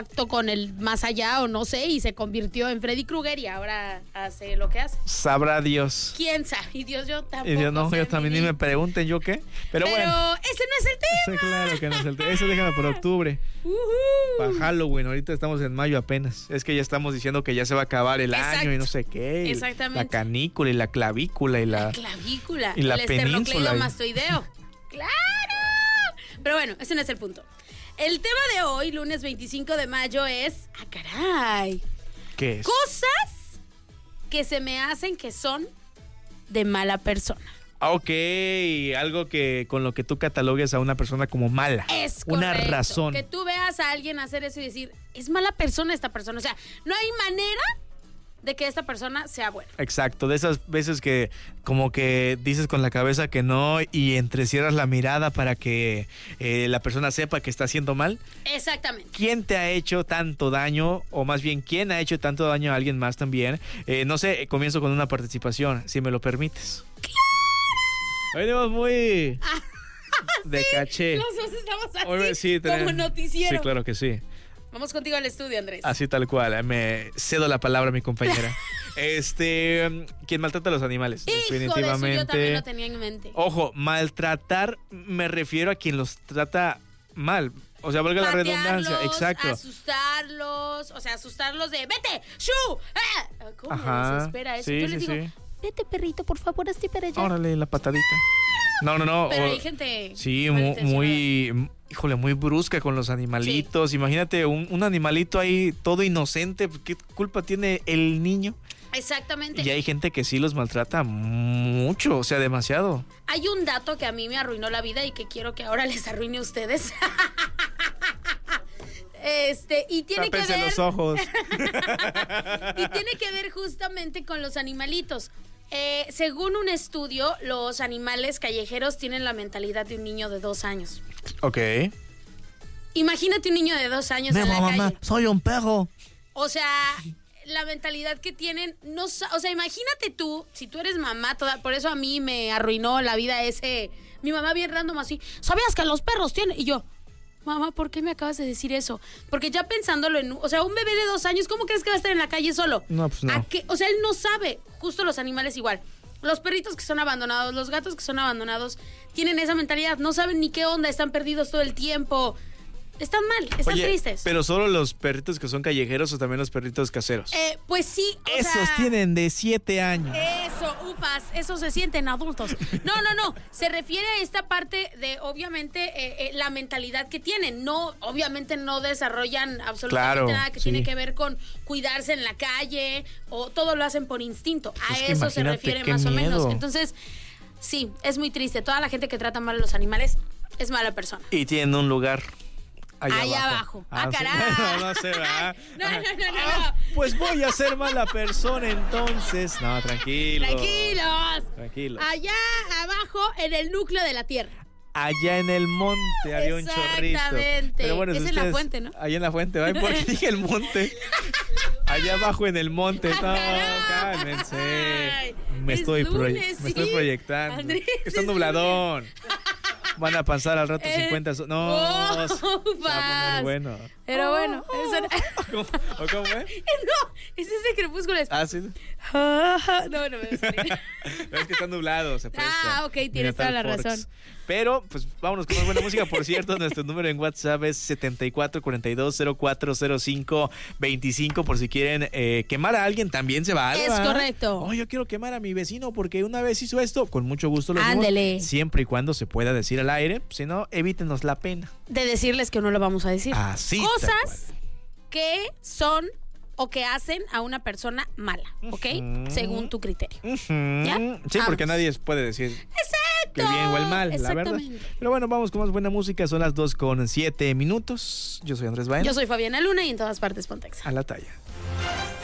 con el más allá o no sé, y se convirtió en Freddy Krueger y ahora hace lo que hace. Sabrá Dios. ¿Quién sabe? Y Dios, yo tampoco. Y Dios, no, sé, yo también ni me pregunten yo qué. Pero bueno. ese no es el tema. Sí, claro que no es el tema. Eso déjame por octubre. Para Halloween, ahorita estamos en mayo apenas. Es que ya estamos diciendo que ya se va a acabar el año y no sé qué. Exactamente. La canícula y la clavícula y la clavícula. y la el península. esternocleidomastoideo. ¡Claro! Pero bueno, ese no es el punto. El tema de hoy, lunes 25 de mayo, es... ¡Ah, caray! ¿Qué es? Cosas que se me hacen que son de mala persona. Ok, algo que con lo que tú catalogues a una persona como mala. Es correcto. Una razón. Que tú veas a alguien hacer eso y decir, es mala persona esta persona. O sea, no hay manera de que esta persona sea buena. Exacto, de esas veces que como que dices con la cabeza que no y entrecierras la mirada para que la persona sepa que está haciendo mal. Exactamente. ¿Quién te ha hecho tanto daño? O más bien, ¿quién ha hecho tanto daño a alguien más también? No sé, comienzo con una participación, si me lo permites. ¡Claro! Hoy venimos muy de Sí, caché. Los dos estamos así, Hoy, sí, como noticiero. Sí, claro que sí. Vamos contigo al estudio, Andrés. Así tal cual, me cedo la palabra a mi compañera. Quien maltrata a los animales, definitivamente. Eso yo también lo tenía en mente. Ojo, maltratar me refiero a quien los trata mal. O sea, valga la redundancia, exacto. Asustarlos, o sea, asustarlos de ¡vete! ¡Shu! ¡Ah! ¿Cómo me desespera eso? Sí, yo les digo, sí. vete, perrito, por favor, hazte para allá. Órale, la patadita. No. Pero hay gente... Sí, muy, híjole, muy brusca con los animalitos. Sí. Imagínate un animalito ahí todo inocente. ¿Qué culpa tiene el niño? Exactamente. Y hay gente que sí los maltrata mucho, o sea, demasiado. Hay un dato que a mí me arruinó la vida y que quiero que ahora les arruine a ustedes. Y tiene Tápense que ver... los ojos. Y tiene que ver justamente con los animalitos. Según un estudio, los animales callejeros tienen la mentalidad de un niño de 2 años. Ok. Imagínate un niño de 2 años en la calle. Soy un perro. O sea, la mentalidad que tienen, o sea, imagínate tú, si tú eres mamá, por eso a mí me arruinó la vida mi mamá bien random así, ¿sabías que los perros tienen? Y yo, mamá, ¿por qué me acabas de decir eso? Porque ya pensándolo o sea, un bebé de 2 años, ¿cómo crees que va a estar en la calle solo? No, pues no. O sea, él no sabe. Justo los animales igual. Los perritos que son abandonados, los gatos que son abandonados, tienen esa mentalidad. No saben ni qué onda, están perdidos todo el tiempo. Están mal, están tristes. ¿Pero solo los perritos que son callejeros o también los perritos caseros? Pues sí. Esos tienen de 7 años. Eso, ufas, esos se sienten adultos. No. Se refiere a esta parte de, obviamente, la mentalidad que tienen. No, obviamente no desarrollan absolutamente nada que tiene que ver con cuidarse en la calle o todo lo hacen por instinto. Pues a eso se refiere más o menos. Entonces, sí, es muy triste. Toda la gente que trata mal a los animales es mala persona. Y tienen un lugar allá abajo. Caray. No se va. No. Pues voy a ser mala persona entonces. No, tranquilos. Tranquilos. Allá abajo en el núcleo de la tierra. Allá en el monte había un chorrito. Exactamente. Pero bueno, es en la fuente, ¿no? Allá en la fuente. Ay, ¿por qué dije el monte? Allá abajo en el monte. No, cálmense. Me estoy proyectando. Andrés, está nubladón. Van a pasar al rato 50. No, se va a poner bueno. Pero bueno. ¿Cómo es? No, ese es de Crepúsculos. Ah, sí. No me va a salir. Es que está nublado, se presta. Ok, tienes toda la razón. Pero, pues, vámonos con más buena música. Por cierto, nuestro número en WhatsApp es 7442040525. Por si quieren quemar a alguien, también se vale. Es correcto. Oh, yo quiero quemar a mi vecino porque una vez hizo esto. Con mucho gusto lo hacemos. Siempre y cuando se pueda decir al aire. Si no, evítenos la pena de decirles que no lo vamos a decir. Así. Cosas que son o que hacen a una persona mala, ¿ok? Según tu criterio. ¿Ya? Sí, porque nadie puede decir exacto, el bien o el mal, la verdad. Pero bueno, vamos con más buena música. Son las 2:07. Yo soy Andrés Baena. Yo soy Fabiana Luna y en todas partes Pontexa. A la talla.